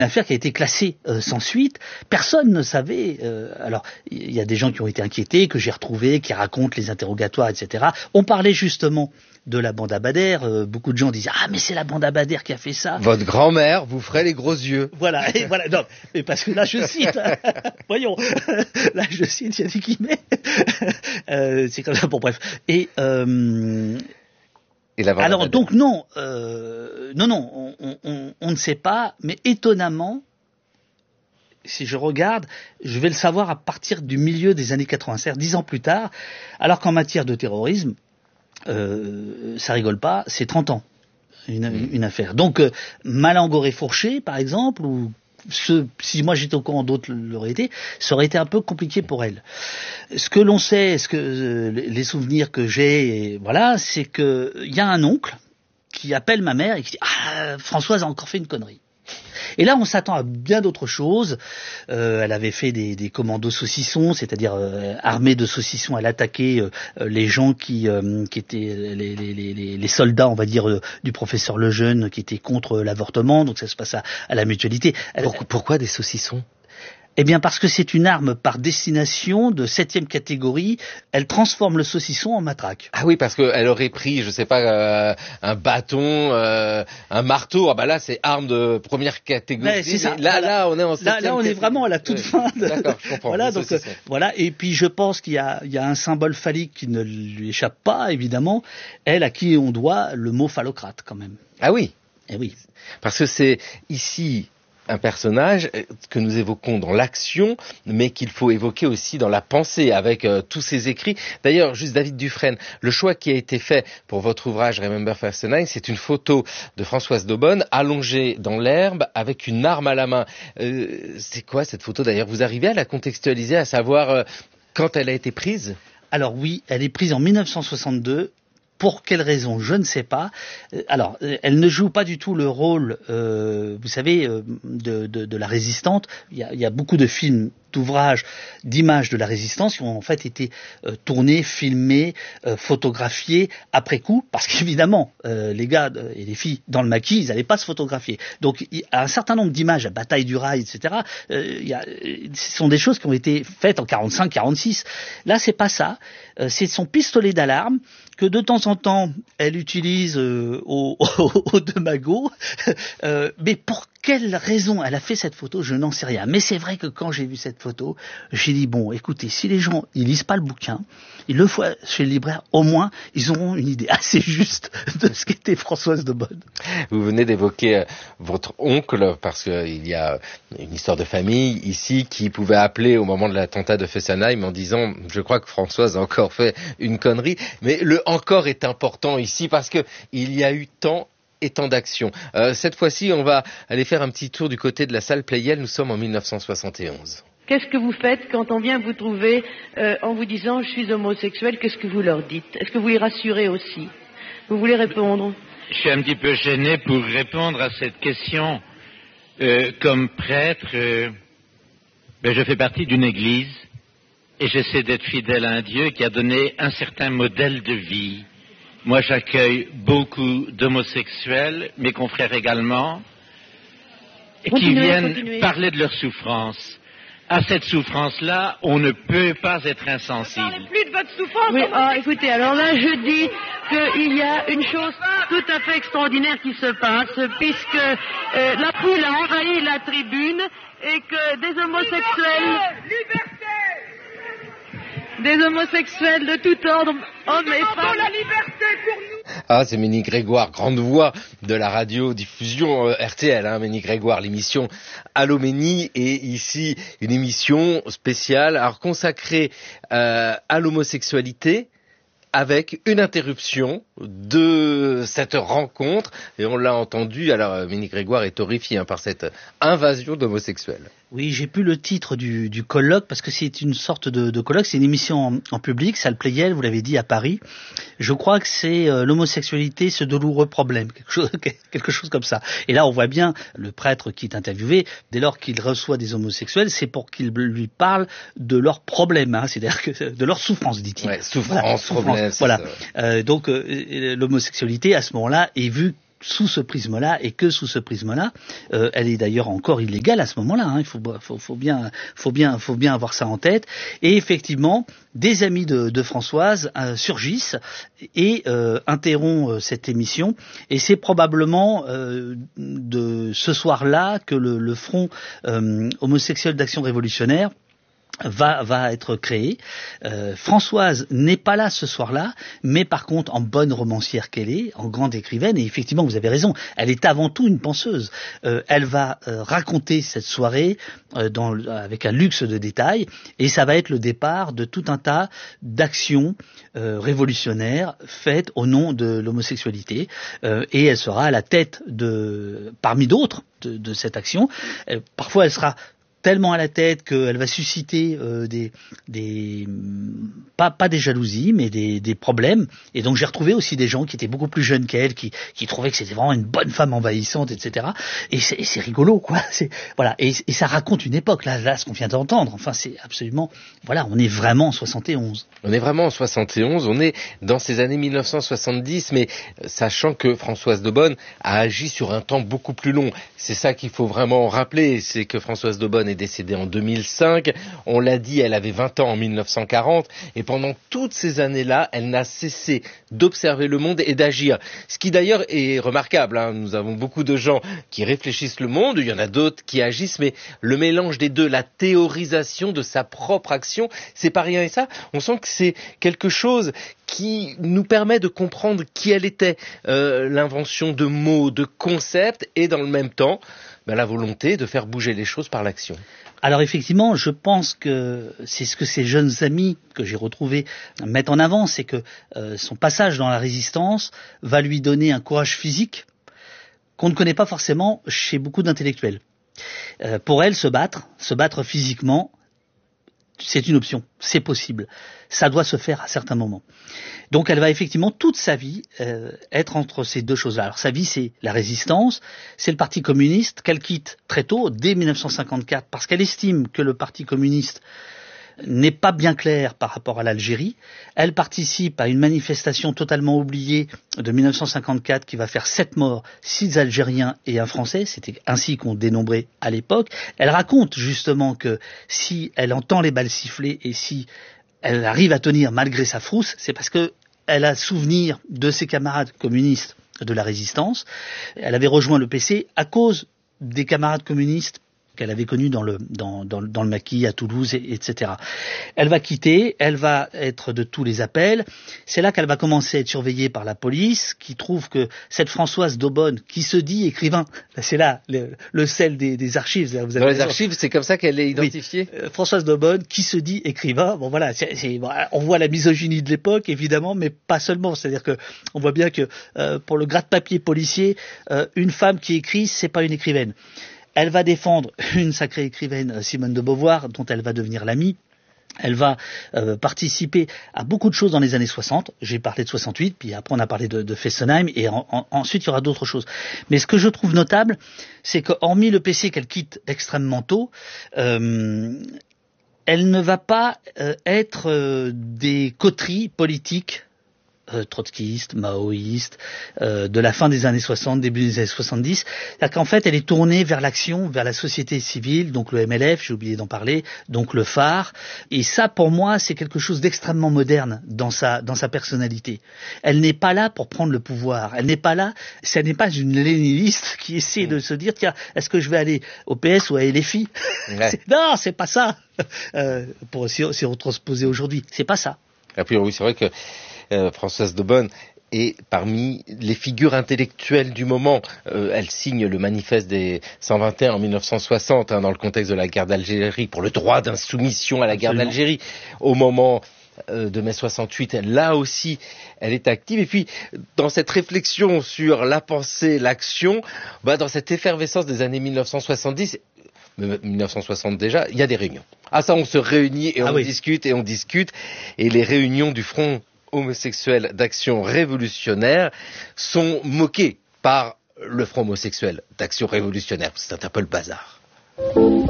affaire qui a été classée sans suite. Personne ne savait. Alors, il y a des gens qui ont été inquiétés, que j'ai retrouvés, qui racontent les interrogatoires, etc. On parlait justement de la bande Abadère. Beaucoup de gens disaient mais c'est la bande Abadère qui a fait ça. Votre grand-mère vous ferait les gros yeux. Voilà, et voilà. Non, mais parce que là je cite. Voyons, là je cite Yannick Guimet. C'est comme ça. Bon bref. Et alors donc non, on ne sait pas, mais étonnamment, si je regarde, je vais le savoir à partir du milieu des années 80, c'est-à-dire 10 ans plus tard, alors qu'en matière de terrorisme, ça rigole pas, c'est 30 ans, une affaire. Donc, Malangoré Fourché, par exemple, ou si moi j'étais au courant, d'autres l'auraient été, ça aurait été un peu compliqué pour elle. Ce que l'on sait, les souvenirs que j'ai, voilà, c'est que il y a un oncle qui appelle ma mère et qui dit Françoise a encore fait une connerie. Et là, on s'attend à bien d'autres choses. Elle avait fait des commandos saucissons, c'est-à-dire armée de saucissons, elle attaquait les gens qui étaient les soldats, on va dire, du professeur Lejeune, qui étaient contre l'avortement. Donc ça se passe à la Mutualité. Pourquoi des saucissons ? Eh bien parce que c'est une arme par destination de 7e catégorie, elle transforme le saucisson en matraque. Ah oui, parce qu'elle aurait pris, je sais pas, un bâton, un marteau, là c'est arme de première catégorie. Mais c'est ça. Là on est en 7e catégorie. Là on est vraiment à la toute fin. D'accord, je comprends. Voilà, donc voilà, et puis je pense qu'il y a un symbole phallique qui ne lui échappe pas, évidemment, elle à qui on doit le mot phallocrate quand même. Ah oui. Eh oui. Parce que c'est ici un personnage que nous évoquons dans l'action, mais qu'il faut évoquer aussi dans la pensée, avec tous ses écrits. D'ailleurs, juste David Dufresne, le choix qui a été fait pour votre ouvrage Remember Fessenheim, c'est une photo de Françoise Daubonne allongée dans l'herbe avec une arme à la main. C'est quoi cette photo d'ailleurs ? Vous arrivez à la contextualiser, à savoir quand elle a été prise ? Alors oui, elle est prise en 1962. Pour quelle raison, je ne sais pas. Alors, elle ne joue pas du tout le rôle, vous savez, de la résistante. Il y a beaucoup de films, d'ouvrages, d'images de la résistance qui ont en fait été tournés, filmés, photographiés après coup, parce qu'évidemment, les gars et les filles dans le maquis, ils n'allaient pas se photographier. Donc, il y a un certain nombre d'images, la bataille du Rail, etc. Ce sont des choses qui ont été faites en 45, 46. Là, c'est pas ça. C'est son pistolet d'alarme que de temps en temps elle utilise au de Magot, mais pour quelle raison elle a fait cette photo, je n'en sais rien. Mais c'est vrai que quand j'ai vu cette photo, j'ai dit bon, écoutez, si les gens ils lisent pas le bouquin, ils le font chez le libraire, au moins ils auront une idée assez juste de ce qu'était Françoise Daubonne. Vous venez d'évoquer votre oncle, parce qu'il y a une histoire de famille ici qui pouvait appeler au moment de l'attentat de Fessenheim en disant je crois que Françoise a encore fait une connerie, mais le encore est important ici parce que il y a eu tant et tant d'actions. Cette fois-ci, on va aller faire un petit tour du côté de la salle Pleyel. Nous sommes en 1971. Qu'est-ce que vous faites quand on vient vous trouver en vous disant « je suis homosexuel », qu'est-ce que vous leur dites ? Est-ce que vous les rassurez aussi ? Vous voulez répondre ? Je suis un petit peu gêné pour répondre à cette question. Comme prêtre, je fais partie d'une église et j'essaie d'être fidèle à un Dieu qui a donné un certain modèle de vie. Moi, j'accueille beaucoup d'homosexuels, mes confrères également, qui viennent parler de leur souffrance. À cette souffrance-là, on ne peut pas être insensible. Ne parlez plus de votre souffrance. Oui, écoutez, alors là, je dis qu'il y a une chose tout à fait extraordinaire qui se passe, puisque la foule a envahi la tribune et que des homosexuels de tout ordre, hommes et femmes. La liberté pour nous. Ah, c'est Ménie Grégoire, grande voix de la radiodiffusion RTL, Ménie Grégoire, l'émission Allô Ménie, et ici une émission spéciale, alors consacrée à l'homosexualité, avec une interruption de cette rencontre, et on l'a entendu, alors Ménie Grégoire est horrifiée par cette invasion d'homosexuels. Oui, j'ai plus le titre du colloque, parce que c'est une sorte de colloque, c'est une émission en public, salle Pleyel, vous l'avez dit, à Paris. Je crois que c'est l'homosexualité, ce douloureux problème, quelque chose comme ça. Et là, on voit bien le prêtre qui est interviewé, dès lors qu'il reçoit des homosexuels, c'est pour qu'il lui parle de leurs problèmes, c'est-à-dire que de leur souffrance, dit-il. Ouais, souffrance, problème. Voilà. Donc, l'homosexualité, à ce moment-là, est vue sous ce prisme-là et que sous ce prisme-là. Elle est d'ailleurs encore illégale à ce moment-là. Hein. Il faut bien avoir ça en tête. Et effectivement, des amis de Françoise surgissent et interrompent cette émission. Et c'est probablement de ce soir-là que le Front homosexuel d'action révolutionnaire va être créé. Françoise n'est pas là ce soir-là, mais par contre, en bonne romancière qu'elle est, en grande écrivaine, et effectivement, vous avez raison, elle est avant tout une penseuse. Elle va raconter cette soirée avec un luxe de détails, et ça va être le départ de tout un tas d'actions révolutionnaires faites au nom de l'homosexualité, et elle sera à la tête parmi d'autres de cette action. Parfois, elle sera tellement à la tête qu'elle va susciter pas des jalousies, mais des problèmes. Et donc j'ai retrouvé aussi des gens qui étaient beaucoup plus jeunes qu'elle, qui trouvaient que c'était vraiment une bonne femme envahissante, etc. Et c'est rigolo, quoi. Voilà. Et ça raconte une époque, là, ce qu'on vient d'entendre. Enfin, c'est absolument, voilà, on est vraiment en 71. On est vraiment en 71, on est dans ces années 1970, mais sachant que Françoise Daubonne a agi sur un temps beaucoup plus long. C'est ça qu'il faut vraiment rappeler, c'est que Françoise Daubonne est décédée en 2005. On l'a dit, elle avait 20 ans en 1940, et pendant toutes ces années-là, elle n'a cessé d'observer le monde et d'agir. Ce qui d'ailleurs est remarquable, hein. Nous avons beaucoup de gens qui réfléchissent le monde, il y en a d'autres qui agissent, mais le mélange des deux, la théorisation de sa propre action, c'est pas rien. Et ça, on sent que c'est quelque chose qui nous permet de comprendre qui elle était, l'invention de mots, de concepts, et dans le même temps, la volonté de faire bouger les choses par l'action. Alors effectivement, je pense que c'est ce que ces jeunes amis que j'ai retrouvés mettent en avant, c'est que son passage dans la résistance va lui donner un courage physique qu'on ne connaît pas forcément chez beaucoup d'intellectuels. Pour elle, se battre physiquement, c'est une option, c'est possible. Ça doit se faire à certains moments. Donc elle va effectivement toute sa vie être entre ces deux choses-là. Alors sa vie, c'est la résistance, c'est le Parti communiste qu'elle quitte très tôt, dès 1954, parce qu'elle estime que le Parti communiste n'est pas bien clair par rapport à l'Algérie. Elle participe à une manifestation totalement oubliée de 1954 qui va faire 7 morts, 6 Algériens et un Français. C'était ainsi qu'on dénombrait à l'époque. Elle raconte justement que si elle entend les balles siffler et si elle arrive à tenir malgré sa frousse, c'est parce que elle a souvenir de ses camarades communistes de la résistance. Elle avait rejoint le PC à cause des camarades communistes qu'elle avait connus dans le maquis à Toulouse, etc. Elle va quitter, elle va être de tous les appels. C'est là qu'elle va commencer à être surveillée par la police, qui trouve que cette Françoise Daubonne, qui se dit écrivain, c'est là le sel des archives. Vous avez dans les archives, c'est comme ça qu'elle est identifiée. Oui, Françoise Daubonne, qui se dit écrivain. Bon voilà, on voit la misogynie de l'époque évidemment, mais pas seulement. C'est-à-dire que on voit bien que pour le gratte-papier policier, une femme qui écrit, c'est pas une écrivaine. Elle va défendre une sacrée écrivaine, Simone de Beauvoir, dont elle va devenir l'amie. Elle va participer à beaucoup de choses dans les années 60. J'ai parlé de 68, puis après on a parlé de Fessenheim, et ensuite il y aura d'autres choses. Mais ce que je trouve notable, c'est qu'hormis le PC qu'elle quitte extrêmement tôt, elle ne va pas être des coteries politiques trotskiste, maoïste, de la fin des années 60, début des années 70. C'est-à-dire qu'en fait, elle est tournée vers l'action, vers la société civile, donc le MLF, j'ai oublié d'en parler, donc le phare. Et ça, pour moi, c'est quelque chose d'extrêmement moderne dans sa personnalité. Elle n'est pas là pour prendre le pouvoir. Elle n'est pas là, ce n'est pas une léniniste qui essaie de se dire, tiens, est-ce que je vais aller au PS ou à LFI? Ouais. Non, c'est pas ça. Si on transposait aujourd'hui, c'est pas ça. Et puis oui, c'est vrai que Françoise Daubonne est parmi les figures intellectuelles du moment. Elle signe le manifeste des 121 en 1960 dans le contexte de la guerre d'Algérie pour le droit d'insoumission à la guerre d'Algérie. Au moment de mai 68, là aussi, elle est active. Et puis, dans cette réflexion sur la pensée, l'action, dans cette effervescence des années 1970, 1960 déjà, il y a des réunions. Ah ça, on se réunit et on discute et on discute. Et les réunions du Front homosexuel d'action révolutionnaire sont moquées par le Front homosexuel d'action révolutionnaire. C'est un peu le bazar.